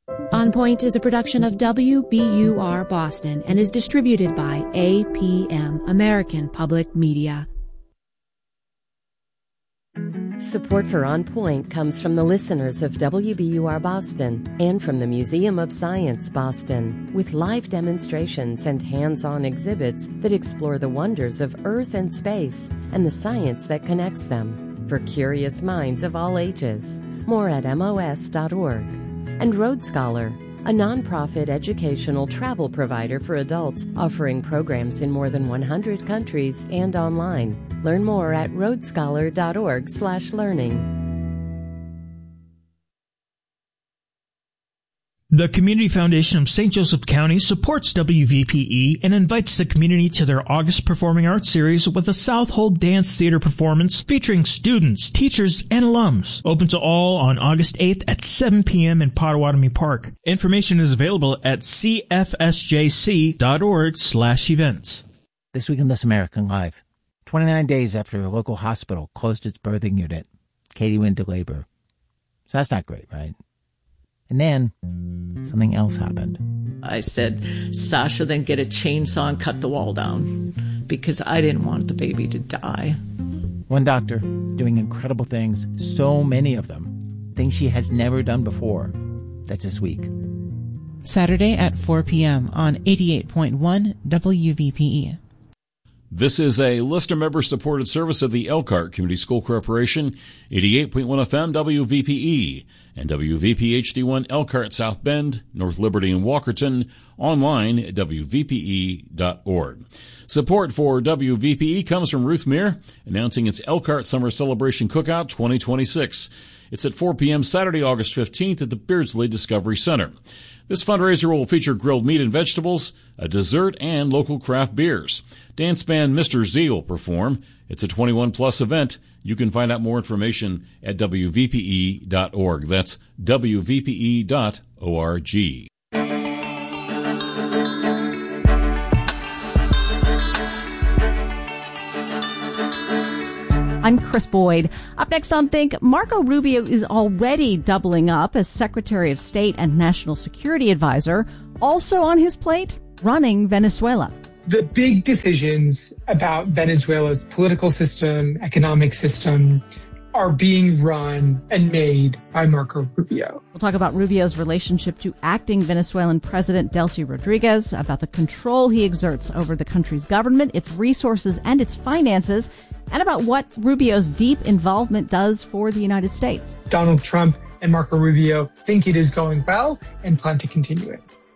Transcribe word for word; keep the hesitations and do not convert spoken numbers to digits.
On Point is a production of W B U R Boston and is distributed by A P M, American Public Media. Support for On Point comes from the listeners of W B U R Boston and from the Museum of Science Boston, with live demonstrations and hands-on exhibits that explore the wonders of Earth and space and the science that connects them for curious minds of all ages. More at M O S dot org. And Road Scholar, a nonprofit educational travel provider for adults offering programs in more than one hundred countries and online. Learn more at road scholar dot org slash learning. The Community Foundation of Saint Joseph County supports W V P E and invites the community to their August Performing Arts Series with a Southold Dance Theater performance featuring students, teachers, and alums. Open to all on August eighth at seven p.m. in Potawatomi Park. Information is available at c f s j c dot org slash events. This week on This American Life, twenty-nine days after a local hospital closed its birthing unit, Katie went into labor. So that's not great, right? And then something else happened. I said, Sasha, then get a chainsaw and cut the wall down, because I didn't want the baby to die. One doctor doing incredible things, so many of them, things she has never done before. That's this week. Saturday at four p.m. on eighty-eight point one W V P E. This is a listener member supported service of the Elkhart Community School Corporation, eighty-eight point one F M W V P E, and W V P H D one Elkhart South Bend, North Liberty, and Walkerton, online at w v p e dot org. Support for W V P E comes from Ruth Meir, announcing its Elkhart Summer Celebration Cookout twenty twenty-six. It's at four p.m. Saturday, August fifteenth at the Beardsley Discovery Center. This fundraiser will feature grilled meat and vegetables, a dessert, and local craft beers. Dance band Mister Z will perform. It's a twenty-one plus event. You can find out more information at w v p e dot org. That's w v p e dot org. I'm Chris Boyd. Up next on Think, Marco Rubio is already doubling up as Secretary of State and National Security Advisor. Also on his plate, running Venezuela. The big decisions about Venezuela's political system, economic system, are being run and made by Marco Rubio. We'll talk about Rubio's relationship to acting Venezuelan President Delcy Rodriguez, about the control he exerts over the country's government, its resources, and its finances, and about what Rubio's deep involvement does for the United States. Donald Trump and Marco Rubio think it is going well and plan to continue it.